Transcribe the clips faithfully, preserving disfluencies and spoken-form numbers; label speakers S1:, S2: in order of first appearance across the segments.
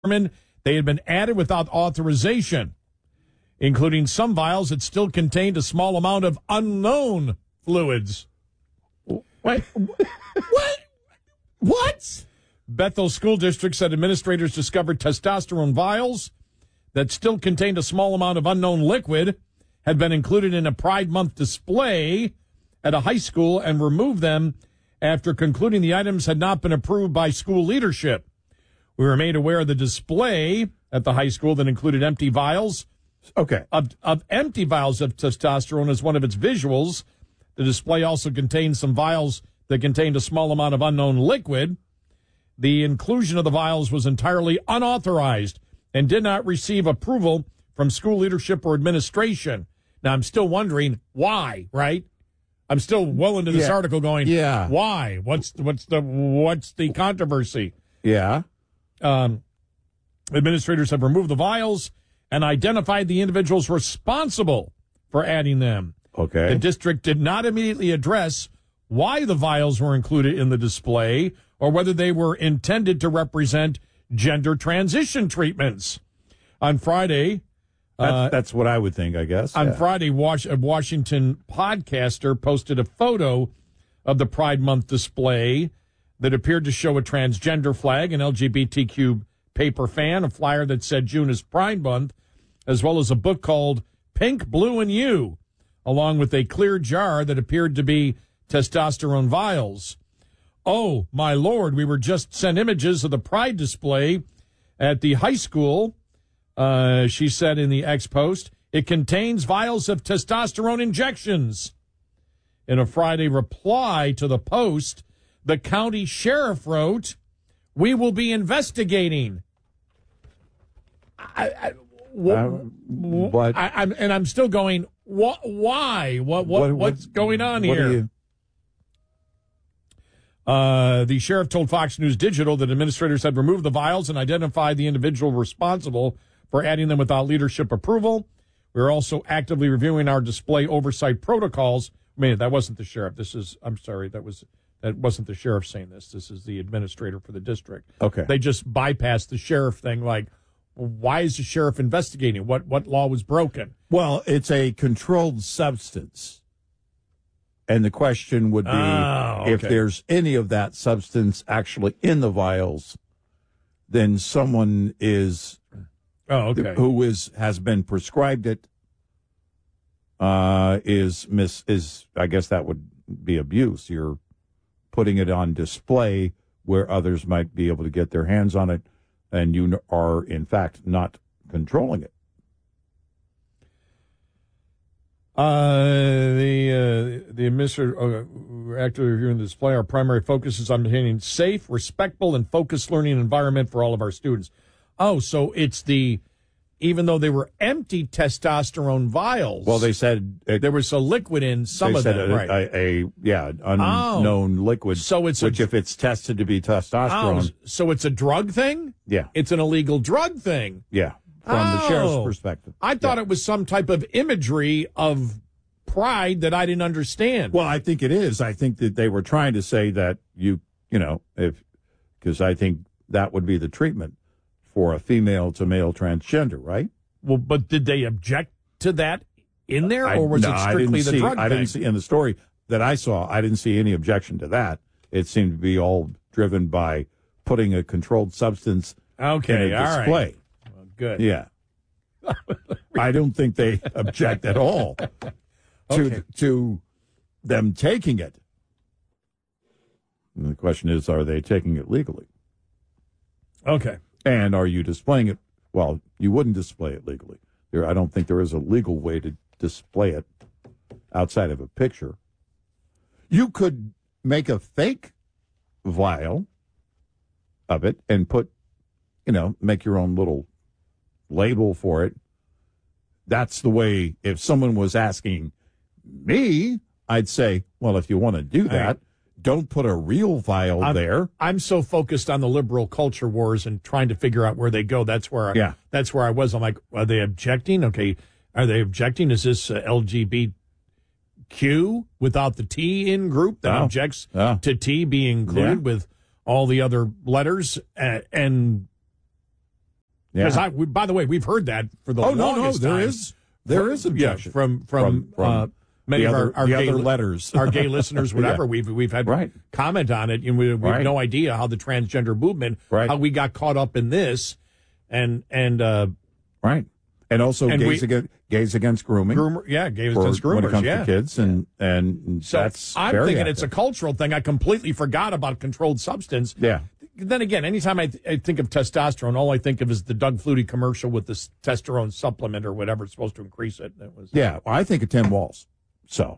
S1: they had been added without authorization, including some vials that still contained a small amount of unknown fluids.
S2: What? What? What?
S1: Bethel School District said administrators discovered testosterone vials that still contained a small amount of unknown liquid had been included in a Pride Month display at a high school and removed them after concluding the items had not been approved by school leadership. We were made aware of the display at the high school that included empty vials.
S2: Okay.
S1: Of, of empty vials of testosterone as one of its visuals. The display also contained some vials that contained a small amount of unknown liquid. The inclusion of the vials was entirely unauthorized and did not receive approval from school leadership or administration. Now, I'm still wondering why, right? I'm still well into this
S2: yeah.
S1: article going,
S2: yeah.
S1: why? What's what's the what's the controversy?
S2: Yeah.
S1: Um, administrators have removed the vials and identified the individuals responsible for adding them.
S2: Okay.
S1: The district did not immediately address why the vials were included in the display or whether they were intended to represent gender transition treatments. On Friday...
S2: That's,
S1: uh,
S2: that's what I would think, I guess.
S1: On
S2: yeah.
S1: Friday, Was- a Washington podcaster posted a photo of the Pride Month display that appeared to show a transgender flag, an L G B T Q paper fan, a flyer that said June is Pride Month, as well as a book called Pink, Blue, and You, along with a clear jar that appeared to be testosterone vials. Oh, my Lord, we were just sent images of the Pride display at the high school. Uh, she said in the X post, it contains vials of testosterone injections. In a Friday reply to the post, the county sheriff wrote, we will be investigating. I, I, wh-
S2: Uh, what?
S1: I, I'm, and I'm still going, wh- why? What, what,
S2: What-
S1: what's
S2: what-
S1: going on
S2: what
S1: here?
S2: do you-
S1: Uh, the sheriff told Fox News Digital that administrators had removed the vials and identified the individual responsible for adding them without leadership approval. We are also actively reviewing our display oversight protocols. I mean, that wasn't the sheriff. This is, I'm sorry, that was that wasn't the sheriff saying this. This is the administrator for the district.
S2: Okay.
S1: They just bypassed the sheriff thing. Like, why is the sheriff investigating? What what law was broken?
S2: Well, it's a controlled substance. And the question would be
S1: Oh, okay.
S2: if there's any of that substance actually in the vials, then someone is
S1: Oh, okay.
S2: who is has been prescribed it uh, is miss is I guess that would be abuse. You're putting it on display where others might be able to get their hands on it, and you are in fact not controlling it.
S1: Uh, the uh, the administrator uh, we're actively reviewing the display. Our primary focus is on maintaining safe, respectful, and focused learning environment for all of our students. Oh, so it's the, even though they were empty testosterone vials.
S2: Well, they said it,
S1: there was a liquid in some
S2: they
S1: of
S2: said
S1: them,
S2: a,
S1: right?
S2: A, a yeah unknown
S1: Oh.
S2: liquid.
S1: So it's
S2: which
S1: a,
S2: if it's tested to be testosterone,
S1: oh, so it's a drug thing?
S2: yeah,
S1: It's an illegal drug thing.
S2: yeah. From
S1: Oh.
S2: the sheriff's perspective,
S1: I thought
S2: yeah.
S1: it was some type of imagery of pride that I didn't understand.
S2: Well, I think it is. I think that they were trying to say that you, you know, if because I think that would be the treatment for a female to male transgender, right?
S1: Well, but did they object to that in there,
S2: I-
S1: or was
S2: no,
S1: it
S2: I
S1: strictly
S2: didn't
S1: the
S2: see,
S1: drug
S2: I
S1: thing?
S2: didn't see in the story that I saw. I didn't see any objection to that. It seemed to be all driven by putting a controlled substance
S1: Okay,
S2: in a
S1: all right.
S2: display.
S1: Well, good.
S2: Yeah. I don't think they object at all to
S1: Okay.
S2: to them taking it. And the question is, are they taking it legally?
S1: Okay.
S2: And are you displaying it? Well, you wouldn't display it legally. There, I don't think there is a legal way to display it outside of a picture. You could make a fake vial of it and put, you know, make your own little label for it. That's the way, if someone was asking me, I'd say, well, if you want to do that, don't put a real vial
S1: I'm,
S2: there.
S1: I'm so focused on the liberal culture wars and trying to figure out where they go. That's where I,
S2: Yeah.
S1: that's where I was. I'm like, are they objecting? Okay. Are they objecting? Is this uh, L G B T Q without the T in group that
S2: Oh.
S1: objects
S2: Oh.
S1: to T being included
S2: Yeah.
S1: with all the other letters? Uh, and Because
S2: Yeah.
S1: I, we, by the way, we've heard that for the
S2: Oh, no, no,
S1: longest
S2: there
S1: time.
S2: is there
S1: From-
S2: is objection.
S1: yeah, from from,
S2: From- from
S1: uh, many
S2: the
S1: of
S2: other-
S1: our, our
S2: the
S1: gay
S2: other
S1: li-
S2: letters.
S1: our gay listeners, whatever.
S2: Yeah.
S1: We've we've had
S2: Right.
S1: comment on it, and we, we have
S2: Right.
S1: no idea how the transgender movement,
S2: Right.
S1: how we got caught up in this, and and uh,
S2: Right. And also
S1: And
S2: gays,
S1: we-
S2: against, gays against grooming.
S1: groomer, yeah, gays
S2: for-
S1: against
S2: when it
S1: groomers,
S2: comes
S1: yeah.
S2: to kids, and, and
S1: So
S2: that's
S1: I'm
S2: very
S1: thinking it's a
S2: active.
S1: cultural thing. I completely forgot about controlled substance.
S2: Yeah.
S1: Then again, anytime I, th- I think of testosterone, all I think of is the Doug Flutie commercial with this testosterone supplement or whatever it's supposed to increase it. It was
S2: Yeah, well, I think of Tim Walz. So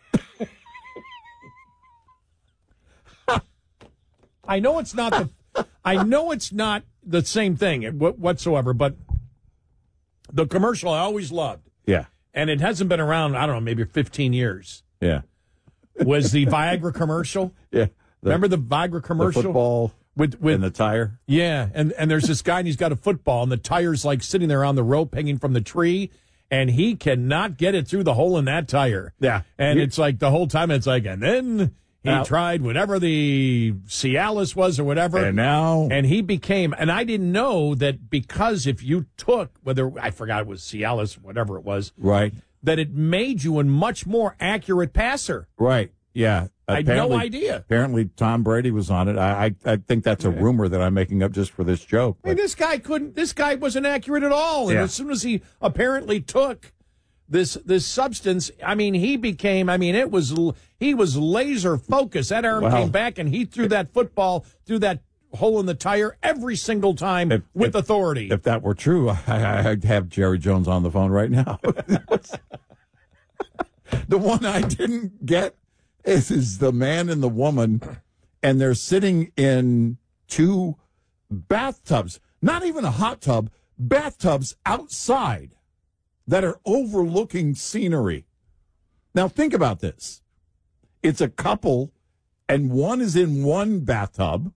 S1: I know it's not the I know it's not the same thing wh- whatsoever, but the commercial I always loved,
S2: yeah,
S1: and it hasn't been around, I don't know, maybe fifteen years,
S2: yeah,
S1: was the Viagra commercial.
S2: yeah. The,
S1: Remember the Viagra
S2: the
S1: commercial?
S2: football
S1: with with
S2: and the tire?
S1: Yeah, and, and there's this guy and he's got a football and the tire's like sitting there on the rope hanging from the tree and he cannot get it through the hole in that tire.
S2: Yeah.
S1: And
S2: You-
S1: it's like the whole time it's like, and then he
S2: Now-
S1: tried whatever the Cialis was or whatever.
S2: And now,
S1: And he became, and I didn't know that because if you took, whether, I forgot it was Cialis, whatever it was,
S2: right,
S1: that it made you a much more accurate passer.
S2: right, yeah.
S1: I had no
S2: Apparently-
S1: idea.
S2: Apparently, Tom Brady was on it. I, I, I think that's a rumor that I'm making up just for this joke.
S1: I mean,
S2: but-
S1: this guy couldn't. This guy wasn't accurate at all. And
S2: Yeah.
S1: as soon as he apparently took this this substance, I mean, he became. I mean, it was l- he was laser focused. That arm
S2: Well-
S1: came back, and he threw that football through that hole in the tire every single time
S2: If-
S1: with
S2: if-
S1: authority.
S2: If that were true, I, I'd have Jerry Jones on the phone right now. The one I didn't get is, is the man and the woman, and they're sitting in two bathtubs, not even a hot tub, bathtubs outside that are overlooking scenery. Now, think about this. It's a couple, and one is in one bathtub,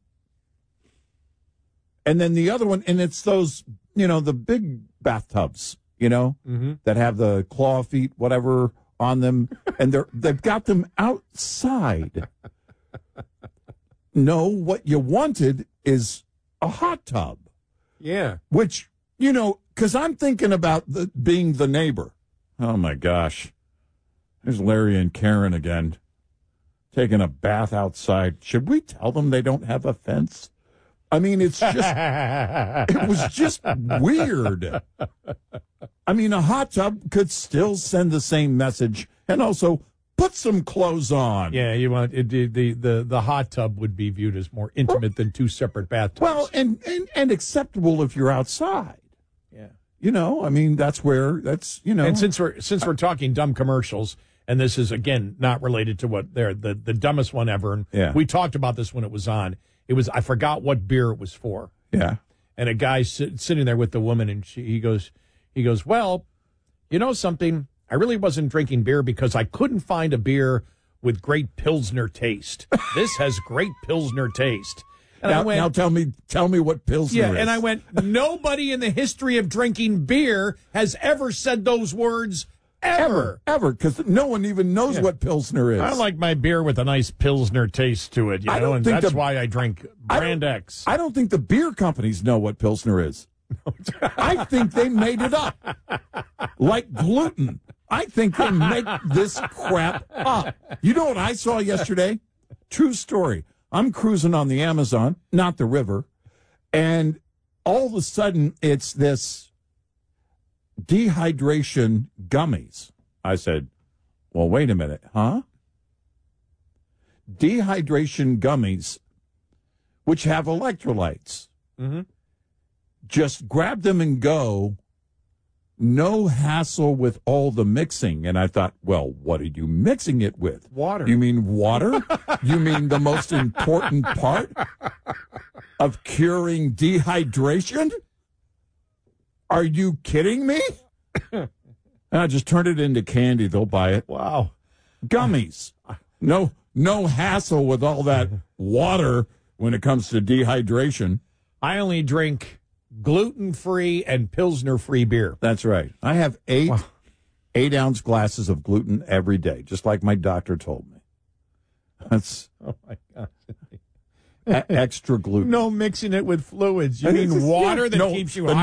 S2: and then the other one, and it's those, you know, the big bathtubs, you know,
S1: Mm-hmm.
S2: that have the claw feet, whatever, on them, and they're they've got them outside. No, what you wanted is a hot tub,
S1: Yeah.
S2: which, you know, because I'm thinking about the, being the neighbor. Oh my gosh, there's Larry and Karen again, taking a bath outside. Should we tell them they don't have a fence? I mean, it's just, it was just weird. I mean, a hot tub could still send the same message and also put some clothes on.
S1: Yeah, you want it, the, the the the hot tub would be viewed as more intimate than two separate bathtubs.
S2: Well, and, and, and acceptable if you're outside.
S1: yeah.
S2: You know, I mean, that's where, that's, you know.
S1: And since we're since we're talking dumb commercials, and this is again not related to what they're the the dumbest one ever. And
S2: Yeah.
S1: we talked about this when it was on. It was I forgot what beer it was for,
S2: yeah.
S1: and a guy sit, sitting there with the woman, and she he goes he goes, well, you know something, I really wasn't drinking beer because I couldn't find a beer with great Pilsner taste. This has great Pilsner taste. And
S2: Now,
S1: I went,
S2: now tell me, tell me what Pilsner
S1: yeah,
S2: is.
S1: and I went, nobody in the history of drinking beer has ever said those words ever.
S2: Ever, because no one even knows what Pilsner is.
S1: I like my beer with a nice Pilsner taste to it, you
S2: I
S1: know,
S2: don't
S1: and
S2: think
S1: that's
S2: the-
S1: why I drink
S2: I
S1: Brand
S2: don't-
S1: X.
S2: I don't think the beer companies know what Pilsner is. I think they made it up. Like gluten. I think they make this crap up. You know what I saw yesterday? True story. I'm cruising on the Amazon, not the river, and all of a sudden it's this dehydration gummies. I said, well, wait a minute, huh? Dehydration gummies, which have electrolytes.
S1: Mm-hmm.
S2: Just grab them and go. No hassle with all the mixing. And I thought, well, what are you mixing it with?
S1: Water.
S2: You mean water? You mean the most important part of curing dehydration? Are you kidding me? And I just turned it into candy. They'll buy it.
S1: Wow.
S2: Gummies. No, no hassle with all that water when it comes to dehydration.
S1: I only drink gluten-free and Pilsner-free beer.
S2: That's right. I have eight eight ounce glasses of gluten every day, just like my doctor told me. That's
S1: Oh, my God.
S2: e- extra gluten.
S1: No mixing it with fluids. You
S2: And
S1: mean
S2: it's just-
S1: water
S2: yeah,
S1: that
S2: no,
S1: keeps you
S2: the